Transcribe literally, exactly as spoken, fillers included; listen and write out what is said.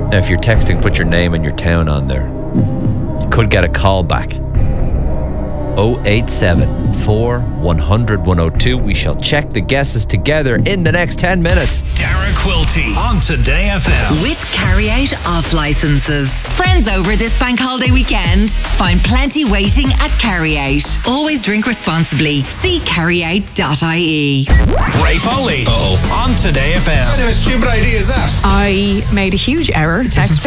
Now, if you're texting, put your name and your town on there. You could get a call back. oh eight seven, four, one hundred, one oh two. We shall check the guesses together in the next ten minutes. Dara Quilty on Today F M. With Carry Out off licenses. Friends over this bank holiday weekend? Find plenty waiting at Carry Out. Always drink responsibly. See carry out dot I E. Ray Foley. Uh-oh. On Today F M. What kind of stupid idea is that? I made a huge error. Text